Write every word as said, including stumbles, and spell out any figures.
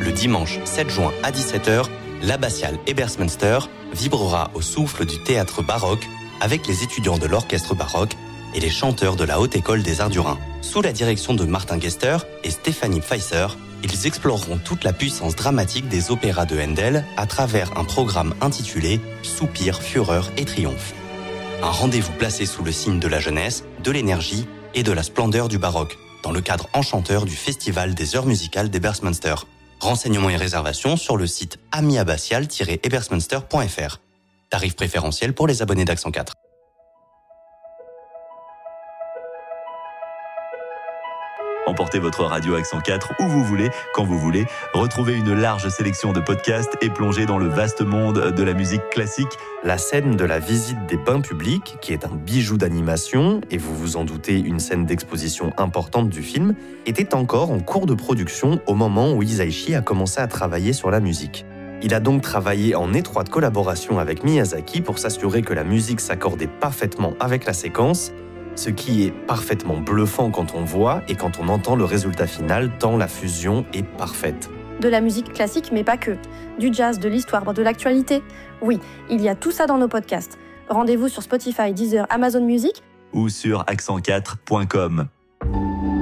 Le dimanche sept juin à dix-sept heures, l'abbatiale Ebersmünster vibrera au souffle du théâtre baroque avec les étudiants de l'orchestre baroque et les chanteurs de la Haute École des Arts du Rhin. Sous la direction de Martin Gester et Stéphanie Pfeiffer, ils exploreront toute la puissance dramatique des opéras de Handel à travers un programme intitulé « Soupir, fureur et triomphe ». Un rendez-vous placé sous le signe de la jeunesse, de l'énergie et de la splendeur du baroque, dans le cadre enchanteur du Festival des heures musicales d'Ebersmünster. Renseignements et réservations sur le site ami abbatial tiret ebersmünster point f r. Tarif préférentiel pour les abonnés d'Accent quatre. Emportez votre radio Accent quatre où vous voulez, quand vous voulez. Retrouvez une large sélection de podcasts et plongez dans le vaste monde de la musique classique. La scène de la visite des bains publics, qui est un bijou d'animation, et vous vous en doutez, une scène d'exposition importante du film, était encore en cours de production au moment où Hisaishi a commencé à travailler sur la musique. Il a donc travaillé en étroite collaboration avec Miyazaki pour s'assurer que la musique s'accordait parfaitement avec la séquence, ce qui est parfaitement bluffant quand on voit et quand on entend le résultat final, tant la fusion est parfaite. De la musique classique, mais pas que. Du jazz, de l'histoire, de l'actualité. Oui, il y a tout ça dans nos podcasts. Rendez-vous sur Spotify, Deezer, Amazon Music ou sur accent quatre point com.